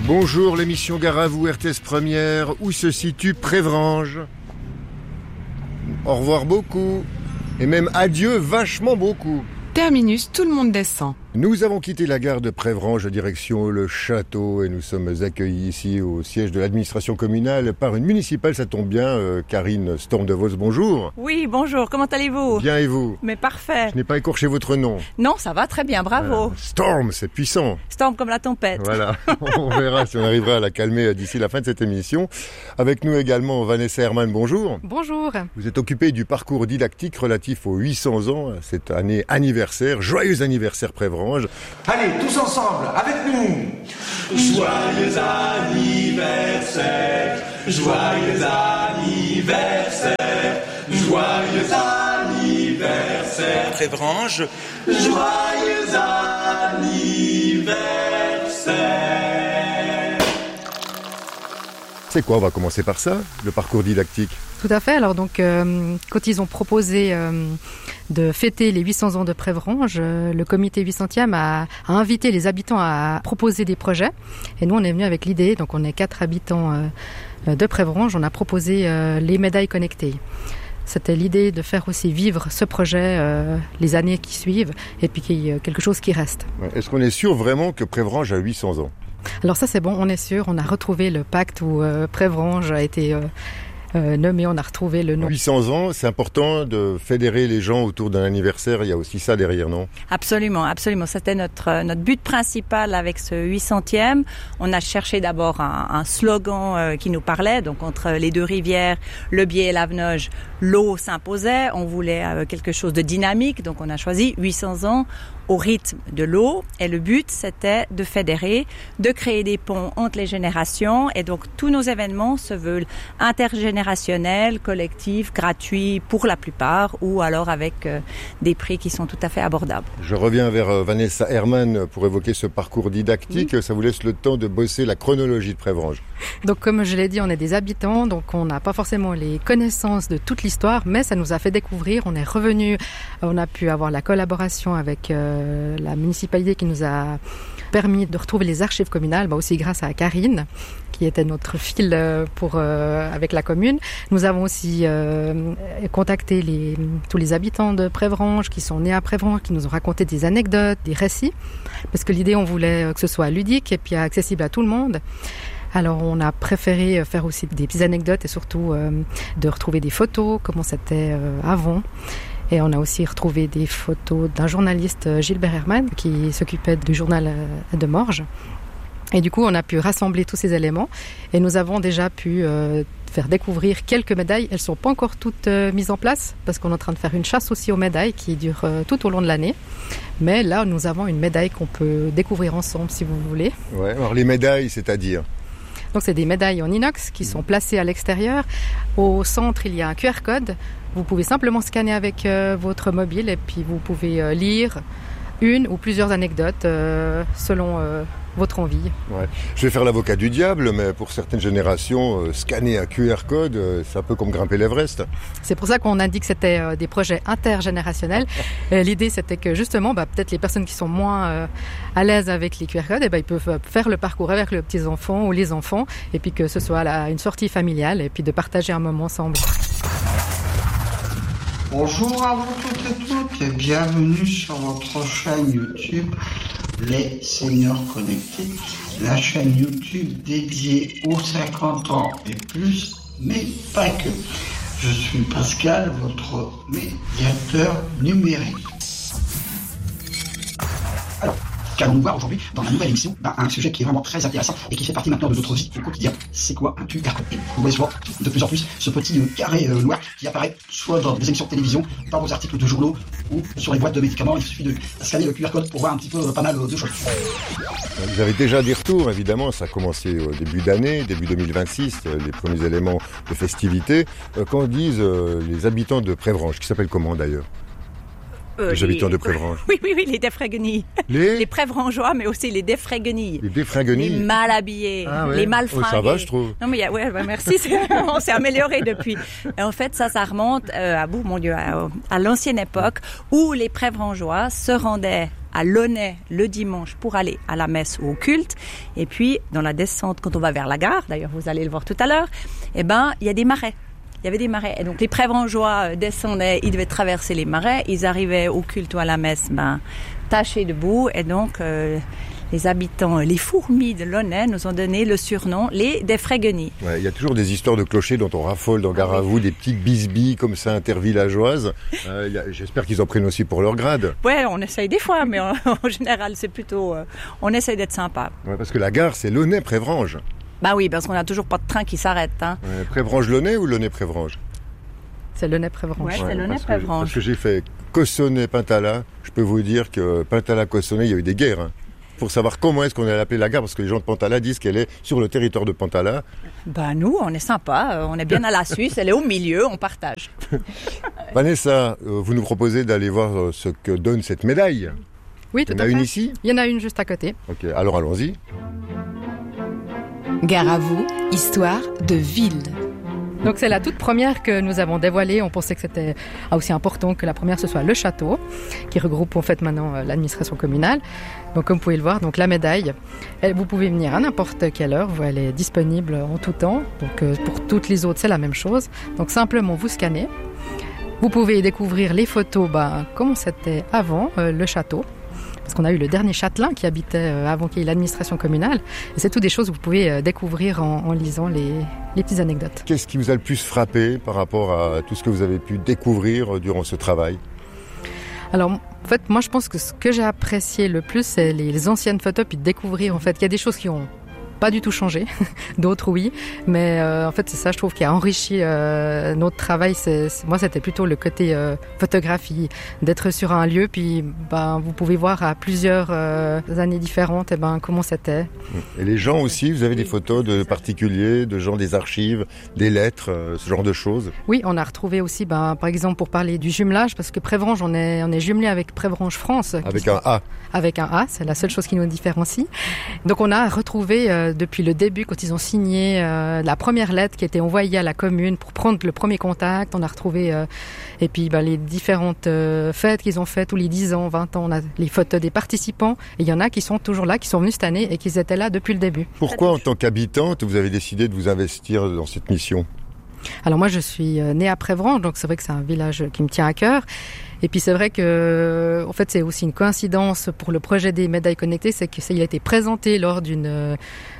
Bonjour, l'émission Gare à vous, RTS Première, où se situe Prévrange. Au revoir beaucoup, et même adieu vachement beaucoup. Terminus, tout le monde descend. Nous avons quitté la gare de Prévrange direction le château et nous sommes accueillis ici au siège de l'administration communale par une municipale, ça tombe bien, Karine Storm de Vos, bonjour. Oui, bonjour, comment allez-vous ? Bien et vous ? Mais parfait. Je n'ai pas écorché votre nom. Non, ça va très bien, bravo. Storm, c'est puissant. Storm comme la tempête. Voilà, on verra si on arrivera à la calmer d'ici la fin de cette émission. Avec nous également Vanessa Herman, bonjour. Bonjour. Vous êtes occupée du parcours didactique relatif aux 800 ans, cette année anniversaire, joyeux anniversaire Prévrange. Allez, tous ensemble, avec nous. Joyeux anniversaire, joyeux anniversaire, joyeux anniversaire. Prévrange, joyeux anniversaire. C'est quoi, on va commencer par ça, le parcours didactique ? Tout à fait. Alors donc, quand ils ont proposé de fêter les 800 ans de Prévrange, le comité 800e a invité les habitants à proposer des projets. Et nous, on est venu avec l'idée, donc on est 4 habitants de Prévrange, on a proposé les médailles connectées. C'était l'idée de faire aussi vivre ce projet les années qui suivent et puis qu'il y ait quelque chose qui reste. Est-ce qu'on est sûr vraiment que Prévrange a 800 ans ? Alors ça c'est bon, on est sûr, on a retrouvé le pacte où Prévrange a été nommé, on a retrouvé le nom. 800 ans, c'est important de fédérer les gens autour d'un anniversaire, il y a aussi ça derrière, non ? Absolument, absolument. C'était notre but principal avec ce 800e. On a cherché d'abord un slogan qui nous parlait. Donc entre les deux rivières, le Biais et l'Avenoge, l'eau s'imposait. On voulait quelque chose de dynamique, donc on a choisi 800 ans au rythme de l'eau. Et le but, c'était de fédérer, de créer des ponts entre les générations. Et donc tous nos événements se veulent intergénérationnels, collectifs, gratuits pour la plupart, ou alors avec des prix qui sont tout à fait abordables. Je reviens vers Vanessa Herman pour évoquer ce parcours didactique. Oui. Ça vous laisse le temps de bosser la chronologie de Prévrange. Donc comme je l'ai dit, on est des habitants, donc on n'a pas forcément les connaissances de toute l'histoire, mais ça nous a fait découvrir. On est revenu, on a pu avoir la collaboration avec la municipalité qui nous a permis de retrouver les archives communales, aussi grâce à Karine, qui était notre fil avec la commune. Nous avons aussi contacté tous les habitants de Prévrange qui sont nés à Prévrange, qui nous ont raconté des anecdotes, des récits, parce que l'idée, on voulait que ce soit ludique et puis accessible à tout le monde. Alors on a préféré faire aussi des petites anecdotes et surtout de retrouver des photos, comment c'était avant. Et on a aussi retrouvé des photos d'un journaliste, Gilbert Herman, qui s'occupait du journal de Morges. Et du coup, on a pu rassembler tous ces éléments et nous avons déjà pu faire découvrir quelques médailles. Elles ne sont pas encore toutes mises en place parce qu'on est en train de faire une chasse aussi aux médailles qui dure tout au long de l'année. Mais là, nous avons une médaille qu'on peut découvrir ensemble si vous voulez. Ouais, alors les médailles, c'est-à-dire ? Donc c'est des médailles en inox qui sont placées à l'extérieur. Au centre, il y a un QR code. Vous pouvez simplement scanner avec votre mobile et puis vous pouvez lire une ou plusieurs anecdotes selon votre envie. Ouais. Je vais faire l'avocat du diable, mais pour certaines générations, scanner un QR code, c'est un peu comme grimper l'Everest. C'est pour ça qu'on a dit que c'était des projets intergénérationnels. L'idée, c'était que justement, peut-être les personnes qui sont moins à l'aise avec les QR codes, ils peuvent faire le parcours avec les petits-enfants ou les enfants, et puis que ce soit une sortie familiale, et puis de partager un moment ensemble. Bonjour à vous toutes et toutes et bienvenue sur votre chaîne YouTube Les Seniors Connectés, la chaîne YouTube dédiée aux 50 ans et plus, mais pas que. Je suis Pascal, votre médiateur numérique. Alors, qu'allons-nous voir aujourd'hui dans la nouvelle émission un sujet qui est vraiment très intéressant et qui fait partie maintenant de notre vie au quotidien. C'est quoi un QR code ? Vous voyez souvent de plus en plus ce petit carré noir qui apparaît soit dans des émissions de télévision, par vos articles de journaux ou sur les boîtes de médicaments. Il suffit de scanner le QR code pour voir un petit peu pas mal de choses. Vous avez déjà des retours, évidemment, ça a commencé au début d'année, début 2026, les premiers éléments de festivité. Qu'en disent les habitants de Prévrange, qui s'appellent comment d'ailleurs ? Les habitants de Prévrange. Oui, les défraguenilles. Les Prévrangeois, mais aussi les défraguenilles. Les défraguenilles. Les mal habillés, les mal fringués. Ça va, je trouve. Non, mais merci, on s'est amélioré depuis. Et en fait, ça remonte à l'ancienne époque où les Prévrangeois se rendaient à Launay le dimanche pour aller à la messe ou au culte. Et puis, dans la descente, quand on va vers la gare, d'ailleurs vous allez le voir tout à l'heure, il y a des marais. Il y avait des marais. Et donc les Prévengeois descendaient, ils devaient traverser les marais, ils arrivaient au culte ou à la messe, tachés debout. Et donc les habitants, les fourmis de Launay nous ont donné le surnom des Fréguenilles. Ouais, il y a toujours des histoires de clochers dont on raffole dans Gare à vous, des petites bisbilles comme ça intervillageoises. J'espère qu'ils en prennent aussi pour leur grade. Ouais, on essaye des fois, mais en général c'est plutôt, on essaye d'être sympa. Ouais, parce que la gare c'est Launay-Prévrange. Bah oui, parce qu'on n'a toujours pas de train qui s'arrête. Hein. Prévrange-Launay ou Launay-Prévrange? C'est Launay-Prévrange. Ouais, c'est Launay-Prévrange. Parce que j'ai fait Cossonay-Pintala, je peux vous dire que Pintala-Cossonay, il y a eu des guerres. Hein. Pour savoir comment est-ce qu'on allait l'appeler la gare, parce que les gens de Pantala disent qu'elle est sur le territoire de Pantala. Nous, on est sympa, on est bien à la Suisse, elle est au milieu, on partage. Vanessa, vous nous proposez d'aller voir ce que donne cette médaille. Oui, tout à fait. Il y en a une ici? Il y en a une juste à côté. Ok, alors allons-y. Gare à vous, histoire de ville. Donc c'est la toute première que nous avons dévoilée. On pensait que c'était aussi important que la première ce soit le château, qui regroupe en fait maintenant l'administration communale. Donc comme vous pouvez le voir, donc la médaille, vous pouvez venir à n'importe quelle heure, elle est disponible en tout temps. Donc pour toutes les autres c'est la même chose. Donc simplement vous scannez. Vous pouvez découvrir les photos, comment c'était avant le château. Parce qu'on a eu le dernier châtelain qui habitait avant qu'il y ait l'administration communale. Et c'est toutes des choses que vous pouvez découvrir en lisant les petites anecdotes. Qu'est-ce qui vous a le plus frappé par rapport à tout ce que vous avez pu découvrir durant ce travail? Alors, en fait, moi, je pense que ce que j'ai apprécié le plus, c'est les anciennes photos, puis de découvrir, en fait, qu'il y a des choses qui ont pas du tout changé, d'autres oui, mais en fait c'est ça je trouve qui a enrichi notre travail. Moi c'était plutôt le côté photographie, d'être sur un lieu puis vous pouvez voir à plusieurs années différentes comment c'était. Et les gens aussi, vous avez des photos de particuliers, de gens des archives, des lettres, ce genre de choses? Oui, on a retrouvé aussi par exemple pour parler du jumelage, parce que Prévrange on est jumelé avec Prévrange France. Avec un A. Avec un A, c'est la seule chose qui nous différencie. Donc on a retrouvé depuis le début, quand ils ont signé la première lettre qui était envoyée à la commune pour prendre le premier contact, on a retrouvé et puis les différentes fêtes qu'ils ont faites tous les 10 ans, 20 ans, on a les photos des participants et il y en a qui sont toujours là, qui sont venus cette année et qui étaient là depuis le début. Pourquoi en tant qu'habitante vous avez décidé de vous investir dans cette mission? Alors moi je suis née à Prévrange, donc c'est vrai que c'est un village qui me tient à cœur. Et puis c'est vrai que, en fait, c'est aussi une coïncidence pour le projet des médailles connectées, c'est qu'il a été présenté lors d'une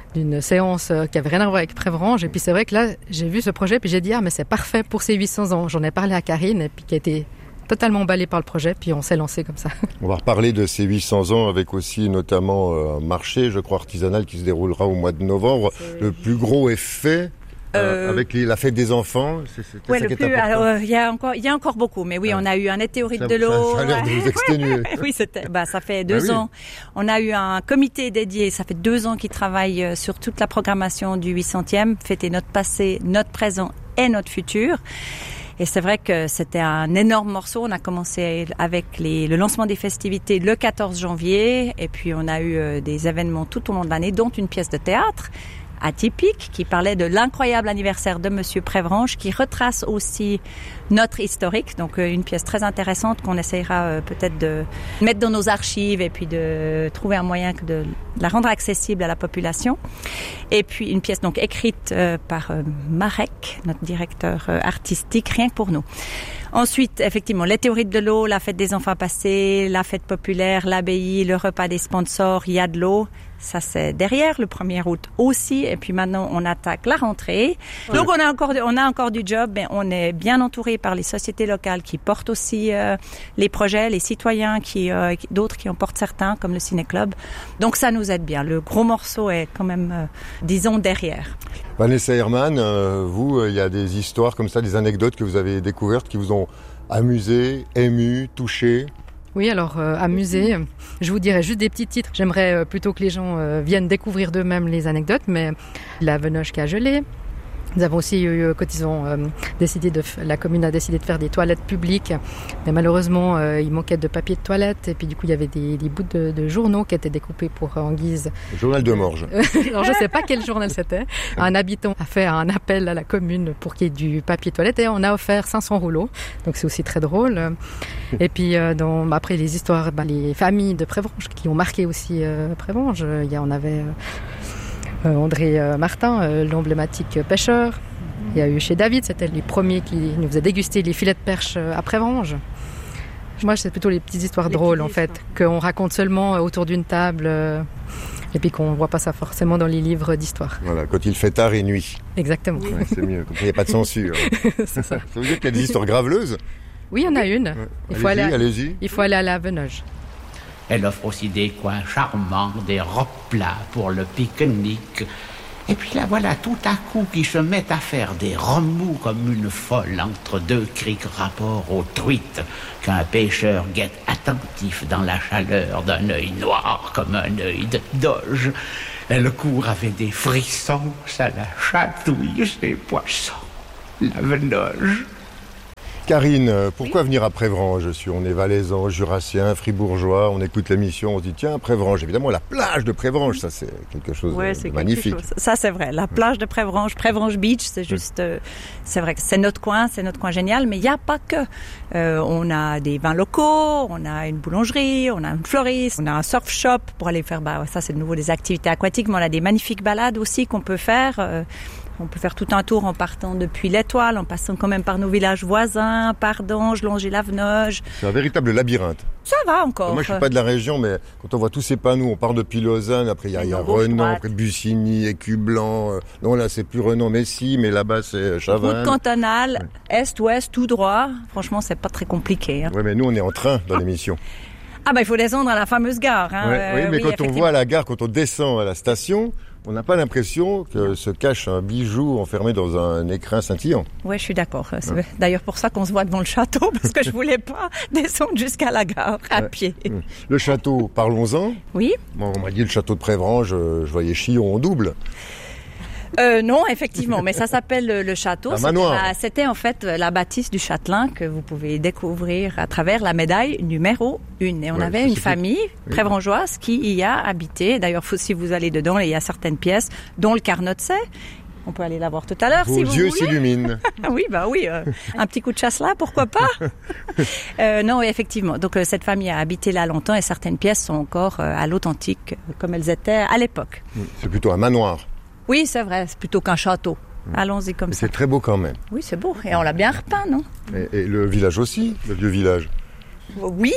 séance qui avait rien à voir avec Prévrange. Et puis c'est vrai que là, j'ai vu ce projet, puis j'ai dit mais c'est parfait pour ces 800 ans. J'en ai parlé à Karine, et puis qui a été totalement emballée par le projet, puis on s'est lancé comme ça. On va reparler de ces 800 ans avec aussi notamment un marché, je crois, artisanal qui se déroulera au mois de novembre. Le plus gros est fait. Avec la fête des enfants, ouais, il y a encore beaucoup, mais oui, on a eu un météorite de l'eau. Ça a l'air de vous exténuer. Oui, ça fait 2 ans. On a eu un comité dédié, ça fait 2 ans qu'il travaille sur toute la programmation du 800e, fêter notre passé, notre présent et notre futur. Et c'est vrai que c'était un énorme morceau. On a commencé avec le lancement des festivités le 14 janvier, et puis on a eu des événements tout au long de l'année, dont une pièce de théâtre atypique qui parlait de l'incroyable anniversaire de Monsieur Prévrange, qui retrace aussi notre historique, donc une pièce très intéressante qu'on essayera peut-être de mettre dans nos archives et puis de trouver un moyen de la rendre accessible à la population. Et puis une pièce donc écrite par Marek, notre directeur artistique, rien que pour nous. Ensuite, effectivement, les théories de l'eau, la fête des enfants passés, la fête populaire, l'abbaye, le repas des sponsors, il y a de l'eau. Ça, c'est derrière, le 1er août aussi. Et puis maintenant, on attaque la rentrée. Ouais. Donc, on a encore du job, mais on est bien entouré par les sociétés locales qui portent aussi les projets, les citoyens d'autres qui en portent certains, comme le Ciné-Club. Donc, ça nous aide bien. Le gros morceau est quand même, disons, derrière. Vanessa Herman, vous, il y a des histoires comme ça, des anecdotes que vous avez découvertes qui vous ont amusé, ému, touché? Oui, alors amusé, je vous dirais juste des petits titres. J'aimerais plutôt que les gens viennent découvrir d'eux-mêmes les anecdotes, mais la Venoge qui a gelé, Nous avons aussi eu, quand ils ont la commune a décidé de faire des toilettes publiques, mais malheureusement, il manquait de papier de toilette, et puis du coup, il y avait des bouts de journaux qui étaient découpés en guise. Le journal de Morges. Alors, je ne sais pas quel journal c'était. Un habitant a fait un appel à la commune pour qu'il y ait du papier de toilette, et on a offert 500 rouleaux. Donc, c'est aussi très drôle. Et puis, après, les histoires, les familles de Prévenges qui ont marqué aussi Prévenges. On avait André Martin, l'emblématique pêcheur. Il y a eu chez David, c'était les premiers qui nous faisaient déguster les filets de perche à Prévenges. Moi, c'est plutôt les petites histoires drôles, en fait, qu'on raconte seulement autour d'une table et puis qu'on ne voit pas ça forcément dans les livres d'histoire. Voilà, quand il fait tard et nuit. Exactement. Ouais, c'est mieux, comme ça, il n'y a pas de censure. C'est ça. Ça veut dire qu'il y a des histoires graveleuses? Oui, il y en a une. Ouais. Allez-y. Il faut aller à la Venoge. Elle offre aussi des coins charmants, des robes plats pour le pique-nique. Et puis la voilà tout à coup qui se met à faire des remous comme une folle entre deux criques rapport aux truites qu'un pêcheur guette attentif dans la chaleur d'un œil noir comme un œil de doge. Elle court avec des frissons, ça la chatouille ses poissons. La Venoge. Karine, pourquoi venir à Prévenges? On est valaisans, jurassiens, fribourgeois, on écoute l'émission, on se dit tiens, Prévenges, évidemment la plage de Prévenges, ça c'est quelque chose de magnifique. Ça c'est vrai, la plage de Prévenges, Prévenges Beach, c'est juste, c'est vrai que c'est notre coin génial, mais il n'y a pas que. On a des vins locaux, on a une boulangerie, on a une fleuriste, on a un surf shop pour aller faire, ça c'est de nouveau des activités aquatiques, mais on a des magnifiques balades aussi qu'on peut faire. On peut faire tout un tour en partant depuis l'Étoile, en passant quand même par nos villages voisins, Pardange, Longy-la-Venoge. C'est un véritable labyrinthe. Ça va encore. Moi, je suis pas de la région, mais quand on voit tous ces panneaux, on part depuis Lausanne, après il y a Renan, après Bussigny, Écu-Blanc. Non, là, c'est plus Renan, mais si, mais là-bas, c'est Chavannes. Route cantonale, est-ouest, tout droit. Franchement, c'est pas très compliqué. Oui, mais nous, on est en train dans l'émission. Il faut descendre à la fameuse gare. Oui, mais quand on voit la gare, quand on descend à la station, on n'a pas l'impression que se cache un bijou enfermé dans un écrin scintillant. Oui, je suis d'accord. C'est d'ailleurs pour ça qu'on se voit devant le château, parce que je voulais pas descendre jusqu'à la gare à pied. Le château, parlons-en. Oui. Bon, on m'a dit le château de Prévenges, je voyais Chillon en double. Non, effectivement, mais ça s'appelle le château. Un manoir. C'était en fait la bâtisse du Châtelain que vous pouvez découvrir à travers la médaille numéro 1. Et on avait une famille prévengeoise qui y a habité. D'ailleurs, si vous allez dedans, il y a certaines pièces, dont le Carnotset. On peut aller la voir tout à l'heure si vous voulez. Vos yeux s'illuminent. Oui, un petit coup de chasse là, pourquoi pas. Non, effectivement. Donc cette famille a habité là longtemps et certaines pièces sont encore à l'authentique comme elles étaient à l'époque. C'est plutôt un manoir. Oui, c'est vrai, c'est plutôt qu'un château. Allons-y comme ça. C'est très beau quand même. Oui, c'est beau. Et on l'a bien repeint, non? Et le village aussi, le vieux village. Oui,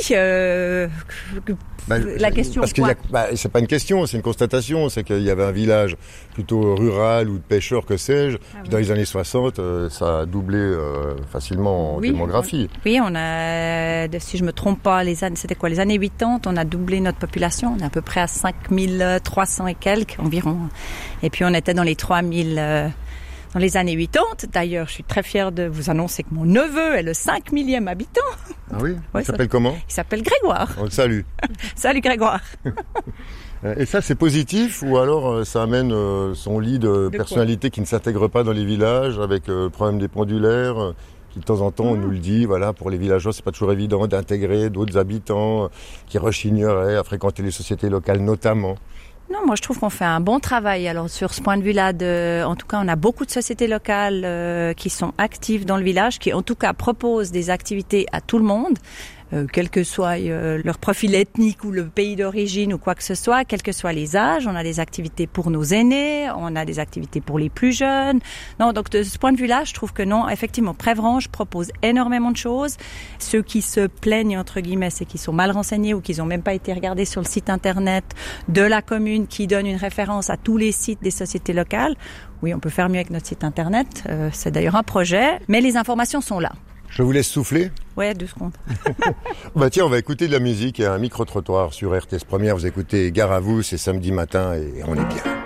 la question parce quoi? C'est pas une question, c'est une constatation. C'est qu'il y avait un village plutôt rural ou de pêcheurs, que sais-je. Dans les années 60, ça a doublé facilement en démographie. Oui, on a, si je me trompe pas, les années 80, on a doublé notre population. On est à peu près à 5300 et quelques environ. Et puis on était dans les 3000... Dans les années 80, d'ailleurs, je suis très fière de vous annoncer que mon neveu est le 5000e habitant. Ah oui? Il s'appelle comment? Il s'appelle Grégoire. On le salue. Salut Grégoire. Et ça, c'est positif ou alors ça amène son lit de personnalité qui ne s'intègre pas dans les villages avec le problème des pendulaires qui de temps en temps, on nous le dit, voilà, pour les villageois, c'est pas toujours évident d'intégrer d'autres habitants qui rechigneraient à fréquenter les sociétés locales notamment. Non, moi je trouve qu'on fait un bon travail. Alors sur ce point de vue-là, en tout cas, on a beaucoup de sociétés locales qui sont actives dans le village, qui en tout cas proposent des activités à tout le monde, quel que soit leur profil ethnique ou le pays d'origine ou quoi que ce soit, quels que soient les âges. On a des activités pour nos aînés, on a des activités pour les plus jeunes. Non, donc de ce point de vue-là, je trouve que non, effectivement, Prévenges propose énormément de choses. Ceux qui se plaignent, entre guillemets, c'est qu'ils sont mal renseignés ou qu'ils n'ont même pas été regardés sur le site internet de la commune qui donne une référence à tous les sites des sociétés locales. Oui, on peut faire mieux avec notre site internet. C'est d'ailleurs un projet, mais les informations sont là. Je vous laisse souffler. Ouais, 2 secondes. Tiens, on va écouter de la musique et un micro-trottoir sur RTS Première. Vous écoutez Gare à vous, c'est samedi matin et on est bien.